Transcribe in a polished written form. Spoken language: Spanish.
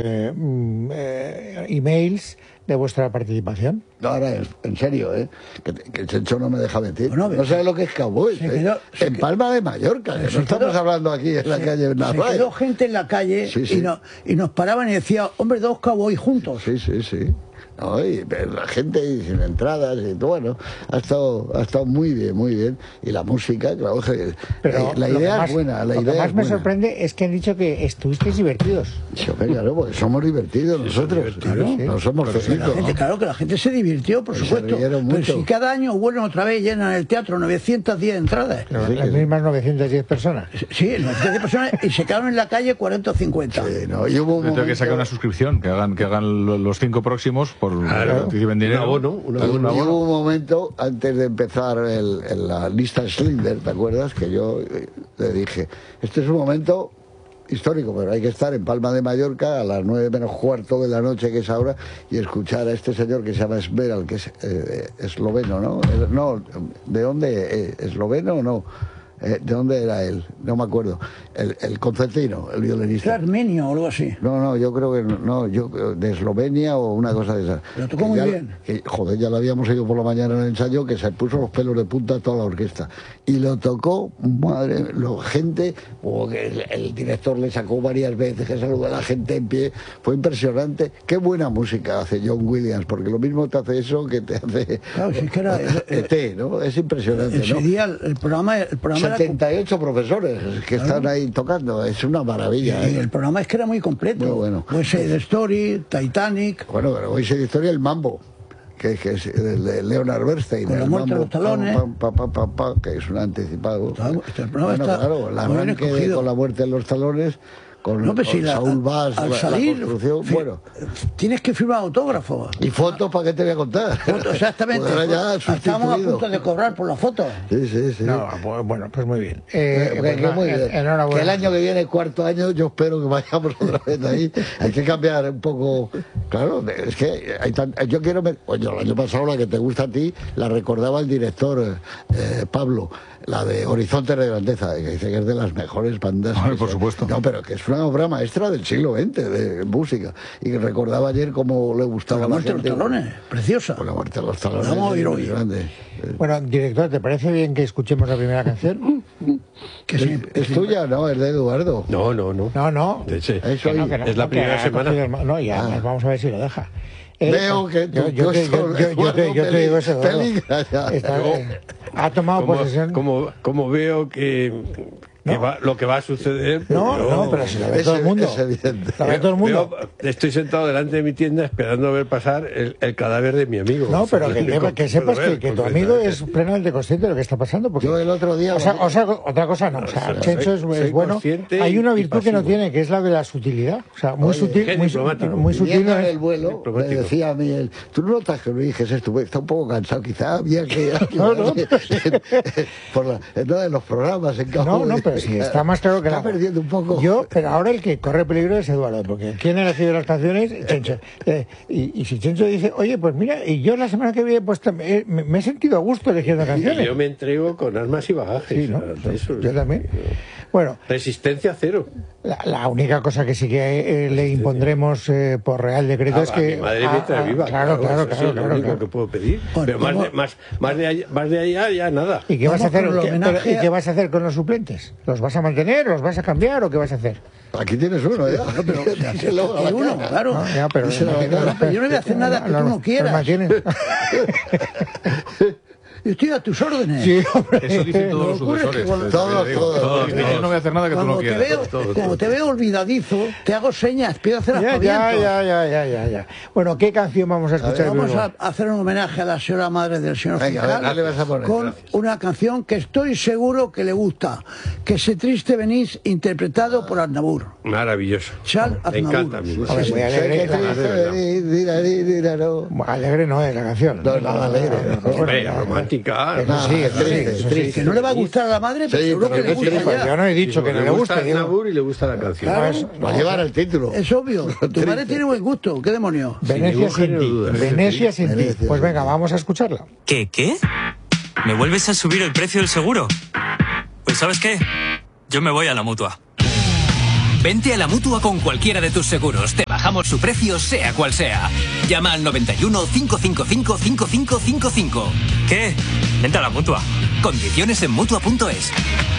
emails de vuestra participación. No, ahora, en serio, que Chencho no me deja mentir. Bueno, no sabe lo que es Cowboys. En Palma de Mallorca, no estamos hablando aquí en la calle Narváez. Se quedó gente en la calle y nos paraban y decía, hombre, 2 Cowboys juntos. Sí. No, y la gente sin entradas y todo, bueno, ha estado muy bien. Y la música, claro, pero la idea es buena. Lo que más me sorprende es que han dicho que estuvisteis divertidos. Sí, claro, porque somos divertidos nosotros. No somos felices. Claro que la gente se divirtió, por supuesto. Pero si cada año vuelven otra vez, llenan el teatro 910 entradas. Las mismas 910 personas. Sí, 910 personas y se quedaron en la calle 40 o 50. Sí, y hubo un tengo que sacar una suscripción, que hagan los 5 próximos por participen dinero. Un abono. Y hubo un momento, antes de empezar la lista Schindler, ¿te acuerdas? Que yo le dije, este es un momento histórico, pero hay que estar en Palma de Mallorca a las 9 menos cuarto de la noche, que es ahora, y escuchar a este señor que se llama Esmeral, que es esloveno, ¿no? No, ¿de dónde? ¿Esloveno o no? ¿De dónde era él? No me acuerdo. El concertino, el violinista. ¿Era armenio o algo así? No, yo creo que no, de Eslovenia o una cosa de esa. Lo tocó muy bien. Joder, ya lo habíamos oído por la mañana en el ensayo, que se puso los pelos de punta a toda la orquesta. Y lo tocó, madre, gente, que el director le sacó varias veces, que saludó a la gente en pie. Fue impresionante. Qué buena música hace John Williams, porque lo mismo te hace eso que te hace... Claro, si es que era... ¿no? Es impresionante, ese día el programa 78 profesores que están ahí tocando, es una maravilla. Y el programa es que era muy completo. Muy bueno. West Side Story, Titanic. Bueno, pero West Side Story, el Mambo, que es de Leonard Bernstein. Con la muerte de los talones. Que es un anticipado. El programa está claro, el arranque con la muerte de los talones. Con Saúl Bass, al salir, la construcción, tienes que firmar autógrafos. ¿Y fotos para qué te voy a contar? Fotos, exactamente. Estamos a punto de cobrar por las fotos. Sí. No, bueno, pues muy bien. Muy bien. Enhorabuena. Que el año que viene, cuarto año, yo espero que vayamos otra vez ahí. Hay que cambiar un poco. Claro, es que yo quiero ver. Oye, el año pasado, la que te gusta a ti, la recordaba el director Pablo, la de Horizontes de Grandeza, que dice que es de las mejores bandas. Por supuesto. No, pero que es una obra maestra del siglo XX de música, y que recordaba ayer cómo le gustaba la muerte de los talones, preciosa. Por la muerte de los talones, muy grande. Bueno, director, ¿te parece bien que escuchemos la primera canción? ¿Es tuya? No, es de Eduardo. No. No. Es la primera semana. No, ya, vamos a ver si lo deja. Veo que yo te digo eso. Ha tomado posesión. Como veo que lo que va a suceder. No, pero si lo ve todo el mundo. Es evidente. Lo ve todo el mundo. Estoy sentado delante de mi tienda esperando a ver pasar el cadáver de mi amigo. No, pero que sepas que tu amigo es plenamente consciente de lo que está pasando. Porque, yo el otro día... O sea, otra cosa no. O sea, Chencho es bueno. Hay una virtud que no tiene, que es la de la sutilidad. O sea, muy sutil. Muy sutil. En el vuelo, me decía a mí, tú no notas que no dijes esto, está un poco cansado, quizá había que... En los programas, en campo. No, pero sí, está más claro que está perdiendo un poco. Pero ahora el que corre peligro es Eduardo, porque ¿quién ha elegido las canciones? Chencho. Y si Chencho dice, oye, pues mira, y yo la semana que viene pues me he sentido a gusto eligiendo canciones. Y yo me entrego con armas y bagajes. Sí, ¿no? Yo también. Bueno. Resistencia cero. La única cosa que sí que le impondremos por Real Decreto es que... Mi madre mientras viva. Claro. Es lo único que puedo pedir. Pero más de allá ya nada. ¿Y qué vas a hacer? ¿Qué vas a hacer con los suplentes? ¿Los vas a mantener? ¿Los vas a cambiar? ¿O qué vas a hacer? Aquí tienes uno, ¿eh? Uno, claro. Pero yo no voy a hacer nada que tú no quieras. Yo estoy a tus órdenes. Sí, eso dicen todos los sucesores. Todos. Yo no voy a hacer nada que tú no quieras. Como te veo olvidadizo, te hago señas, pido hacer aspavientos. Ya. Bueno, ¿qué canción vamos a escuchar? Vamos a hacer un homenaje a la señora madre del señor fiscal con una canción que estoy seguro que le gusta, que Se triste venís, interpretado por Aznavour. Maravilloso. Charles Aznavour. Me encanta a mí. Muy alegre. Alegre no es la canción. No, nada alegre. Romántica. Sí, es triste. Que no le va a gustar a la madre, pero seguro que le gusta. Yo no he dicho que no le guste. Aznavour y le gusta la canción. Va a llevar el título. Es obvio. Tu madre tiene buen gusto. ¿Qué demonio? Venecia sin ti. Venecia sin ti. Pues venga, vamos a escucharla. ¿Qué? ¿Me vuelves a subir el precio del seguro? Pues ¿sabes qué? Yo me voy a la Mutua. Vente a la Mutua con cualquiera de tus seguros. Te bajamos su precio, sea cual sea. Llama al 91 555 5555. ¿Qué? Vente a la Mutua. Condiciones en Mutua.es.